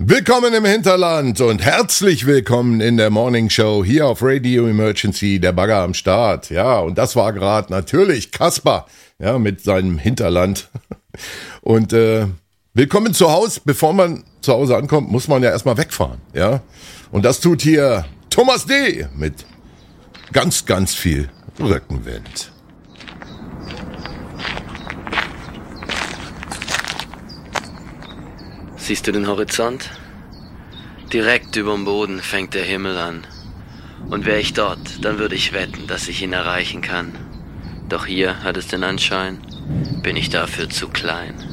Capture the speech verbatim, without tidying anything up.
Willkommen im Hinterland und herzlich willkommen in der Morning Show hier auf Radio Emergency, der Bagger am Start. Ja, und das war gerade natürlich Kasper, ja, mit seinem Hinterland. Und äh, willkommen zu Hause. Bevor man zu Hause ankommt, muss man ja erstmal wegfahren, ja. Und das tut hier Thomas D. mit ganz, ganz viel Rückenwind. Siehst du den Horizont? Direkt überm Boden fängt der Himmel an. Und wäre ich dort, dann würde ich wetten, dass ich ihn erreichen kann. Doch hier hat es den Anschein, bin ich dafür zu klein.